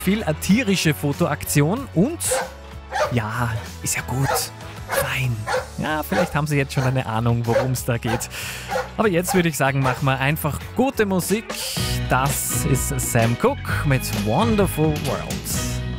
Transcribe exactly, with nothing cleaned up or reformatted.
Viel eine tierische Fotoaktion und ja, ist ja gut. Fein. Ja, vielleicht haben Sie jetzt schon eine Ahnung, worum es da geht. Aber jetzt würde ich sagen, machen wir einfach gute Musik. Das ist Sam Cooke mit Wonderful World.